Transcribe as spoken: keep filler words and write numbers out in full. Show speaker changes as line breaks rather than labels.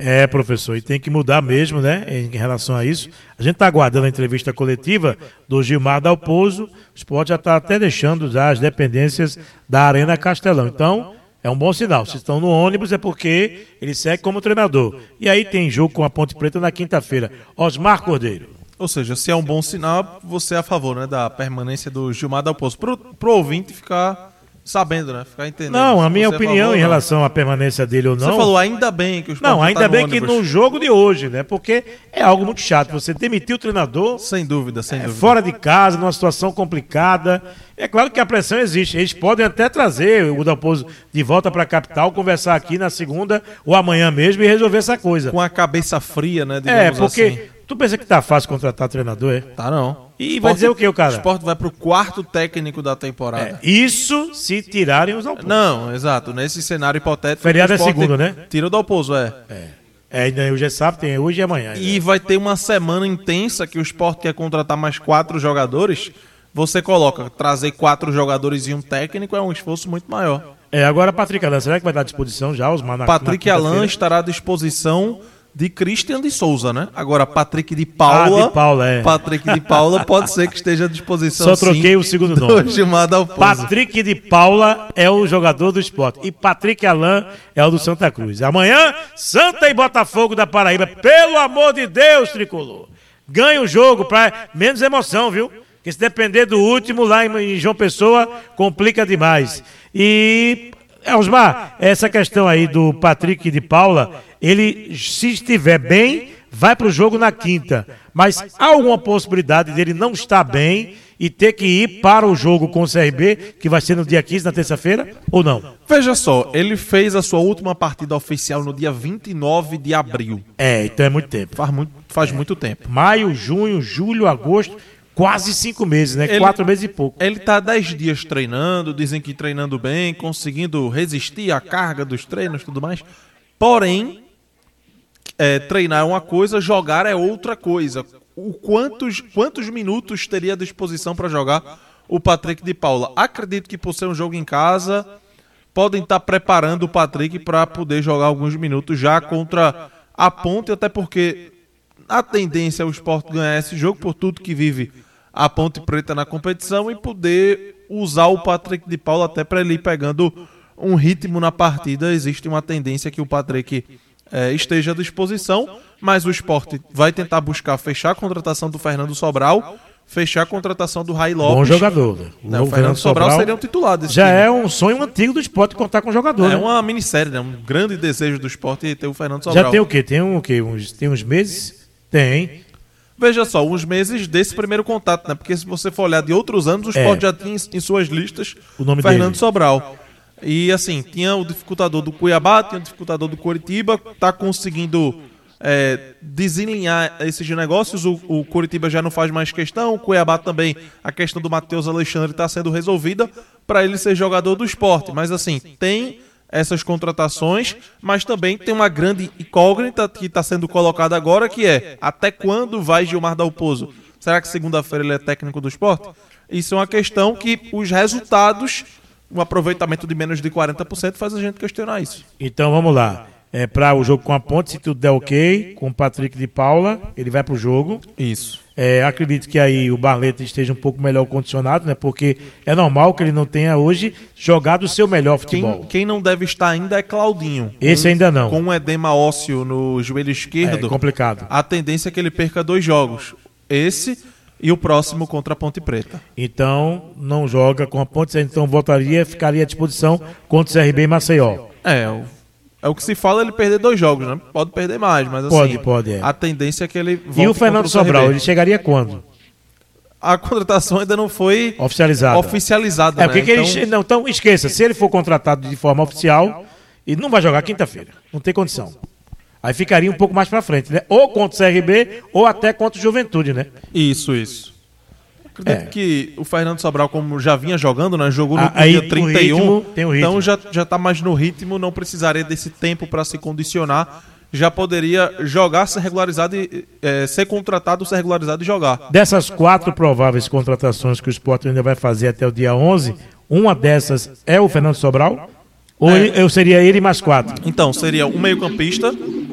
É, professor, e tem que mudar mesmo, né, em relação a isso. A gente está aguardando a entrevista coletiva do Gilmar Dalpozo. O Sport já está até deixando já as dependências da Arena Castelão. Então, é um bom sinal. Se estão no ônibus é porque ele segue como treinador. E aí tem jogo com a Ponte Preta na quinta-feira. Osmar Cordeiro.
Ou seja, se é um bom sinal, você é a favor, né, da permanência do Gilmar Dalpozo. Pro, pro ouvinte ficar sabendo, né? Ficar entendendo.
Não, a minha opinião
é
em relação à permanência dele ou não...
Você falou ainda bem que o Sport
Não, ainda
tá no
bem
ônibus.
que no jogo de hoje, né? Porque é algo muito chato. Você demitir o treinador...
Sem dúvida, sem
é,
dúvida.
Fora de casa, numa situação complicada. É claro que a pressão existe. Eles podem até trazer o Dalpozo de volta para a capital, conversar aqui na segunda ou amanhã mesmo e resolver essa coisa.
Com a cabeça fria, né?
É, porque...
Assim.
Tu pensa que tá fácil contratar treinador, é?
Tá não.
E vai dizer o que, o cara?
O Sport vai pro quarto técnico da temporada.
É, isso se tirarem os Dalpozo.
Não, exato. Nesse cenário hipotético...
Feriado
o
é
Sport
segunda, né?
Tira o Dalpozo, é.
É. É, ainda o G S A P tem hoje e amanhã.
E vai ter uma semana intensa que o Sport quer contratar mais quatro jogadores. Você coloca, trazer quatro jogadores e um técnico é um esforço muito maior.
É, agora Patrick Alan, será que vai estar à disposição já? Os Manac,
Patrick Alan estará à disposição de Christian de Souza, né? Agora, Patrick de Paula...
Ah, de Paula, é.
Patrick de Paula pode ser que esteja à disposição,
Só troquei
sim,
o segundo nome.
do Gilmar Dalpozo.
Patrick de Paula é o jogador do Sport. E Patrick Alan é o do Santa Cruz. Amanhã, Santa e Botafogo da Paraíba. Pelo amor de Deus, tricolor. Ganha o jogo para menos emoção, viu? Porque se depender do último, lá em João Pessoa, complica demais. E... Osmar, essa questão aí do Patrick de Paula, ele, se estiver bem, vai para o jogo na quinta. Mas há alguma possibilidade dele não estar bem e ter que ir para o jogo com o C R B, que vai ser no dia quinze, na terça-feira, ou não?
Veja só, ele fez a sua última partida oficial no dia vinte e nove de abril.
É, então é muito tempo.
Faz muito, faz é. muito tempo.
Maio, junho, julho, agosto... Quase cinco meses, né? Ele, Quatro meses e pouco.
Ele tá dez dias treinando, dizem que treinando bem, conseguindo resistir à carga dos treinos e tudo mais. Porém, é, treinar é uma coisa, jogar é outra coisa. O quantos, quantos minutos teria à disposição para jogar o Patrick de Paula? Acredito que por ser um jogo em casa, podem estar preparando o Patrick para poder jogar alguns minutos já contra a Ponte, até porque a tendência é o Sport ganhar esse jogo por tudo que vive a Ponte Preta na competição e poder usar o Patrick de Paula até para ele ir pegando um ritmo na partida. Existe uma tendência que o Patrick é, esteja à disposição, mas o Sport vai tentar buscar fechar a contratação do Fernando Sobral, fechar a contratação do Rai Lopes.
Bom jogador.
Né? O, o Fernando, Fernando Sobral, Sobral seria um titular desse
Já
time.
É um sonho antigo do Sport contar com o jogador.
É
né?
uma minissérie, né? Um grande desejo do Sport ter o Fernando Sobral.
Já tem o quê? Tem, um, o quê? Uns, tem uns meses? Tem.
Veja só, uns meses desse primeiro contato, né? Porque se você for olhar de outros anos, o Sport é. já tinha em suas listas
o nome
Fernando
dele.
Sobral. E assim, tinha o dificultador do Cuiabá, tinha o dificultador do Coritiba, tá conseguindo é, desenlinhar esses negócios. O, o Coritiba já não faz mais questão, o Cuiabá também, a questão do Matheus Alexandre está sendo resolvida para ele ser jogador do Sport. Mas assim, tem essas contratações, mas também tem uma grande incógnita que está sendo colocada agora, que é, até quando vai Gilmar Dalpozo? Será que segunda-feira ele é técnico do Sport? Isso é uma questão que os resultados, um aproveitamento de menos de quarenta por cento faz a gente questionar isso.
Então vamos lá, é, para o jogo com a Ponte, se tudo der ok, com o Patrick de Paula, ele vai para o jogo.
Isso.
É, acredito que aí o Barleta esteja um pouco melhor condicionado, né? Porque é normal que ele não tenha hoje jogado o seu melhor futebol.
Quem, quem não deve estar ainda é Claudinho.
Esse
com,
ainda não.
Com um edema ósseo no joelho esquerdo.
É complicado.
A tendência é que ele perca dois jogos. Esse e o próximo contra a Ponte Preta.
Então, não joga com a Ponte, então voltaria, ficaria à disposição contra o C R B e Maceió.
É, o É o que se fala, ele perder dois jogos, né? Pode perder mais, mas assim...
Pode, pode, é.
A tendência é que ele volte.
E o Fernando Sobral, ele chegaria quando?
A contratação ainda não foi...
Oficializada.
Oficializada,
É,
né?
porque
então...
ele... Não, então, esqueça, se ele for contratado de forma oficial, ele não vai jogar quinta-feira. Não tem condição. Aí ficaria um pouco mais pra frente, né? Ou contra o C R B, ou até contra o Juventude, né?
Isso, isso. Acredito
É.
que o Fernando Sobral, como já vinha jogando, né? Jogou no
Aí,
dia trinta e um,
o ritmo, tem o ritmo.
Então já, já tá mais no ritmo, não precisaria desse tempo para se condicionar. Já poderia jogar, ser regularizado e é, ser contratado, ser regularizado e jogar.
Dessas quatro prováveis contratações que o Sport ainda vai fazer até o dia onze, uma dessas é o Fernando Sobral? Ou
É.
ele- eu seria ele mais quatro?
Então, seria um meio-campista,